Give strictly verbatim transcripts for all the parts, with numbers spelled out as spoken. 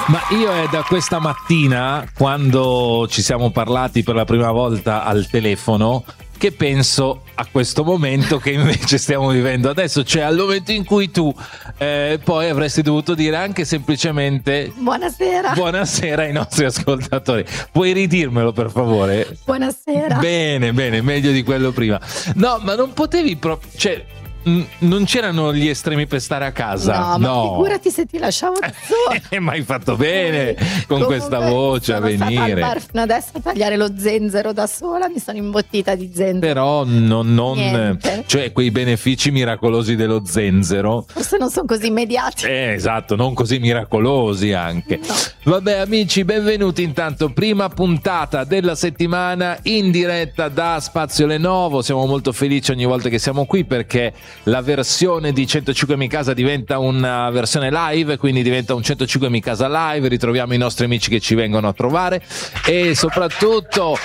Ma io è da questa mattina, quando ci siamo parlati per la prima volta al telefono, che penso a questo momento che invece stiamo vivendo adesso, cioè al momento in cui tu eh, poi avresti dovuto dire anche semplicemente buonasera buonasera ai nostri ascoltatori. Puoi ridirmelo per favore? Buonasera. Bene, bene, meglio di quello prima. No, ma non potevi proprio, cioè non c'erano gli estremi per stare a casa? No, ma no. Figurati se ti lasciamo da sola. Ma hai fatto bene con Comunque, questa voce a venire. Sono stata al bar fino adesso a tagliare lo zenzero da sola, mi sono imbottita di zenzero. Però non, non cioè quei benefici miracolosi dello zenzero forse non sono così immediati. Eh, esatto, non così miracolosi anche. No. Vabbè amici, benvenuti intanto, prima puntata della settimana in diretta da Spazio Lenovo. Siamo molto felici ogni volta che siamo qui perché la versione di centocinque Mi Casa diventa una versione live, quindi diventa un centocinque Mi Casa live, ritroviamo i nostri amici che ci vengono a trovare e soprattutto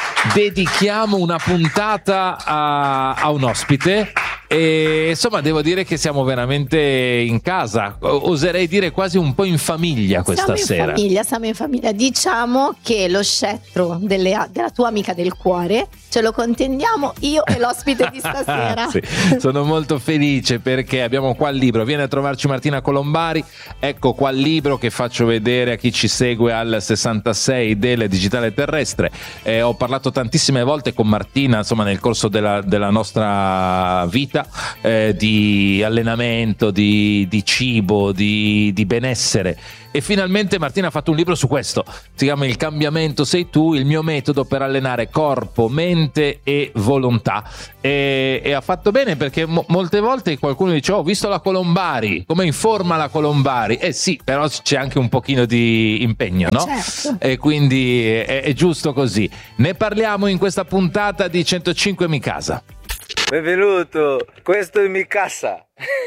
dedichiamo una puntata a, a un ospite. E insomma devo dire che siamo veramente in casa, oserei dire quasi un po' in famiglia questa siamo sera. In famiglia, siamo in famiglia. Diciamo che lo scettro delle, della tua amica del cuore ce lo contendiamo io e l'ospite di stasera. Sì, sono molto felice perché abbiamo qua il libro. Viene a trovarci Martina Colombari. Ecco qua il libro che faccio vedere a chi ci segue al sessantasei del Digitale Terrestre. Eh, ho parlato tantissime volte con Martina, insomma, nel corso della, della nostra vita. Eh, di allenamento, di, di cibo, di, di benessere, e finalmente Martina ha fatto un libro su questo, si chiama Il cambiamento sei tu, il mio metodo per allenare corpo, mente e volontà, e, e ha fatto bene perché mo- molte volte qualcuno dice oh, ho visto la Colombari, come in forma la Colombari, eh sì, però c'è anche un pochino di impegno, no? Certo. E quindi è, è giusto così. Ne parliamo in questa puntata di centocinque Mi Casa. Benvenuto, questo è Mi Casa.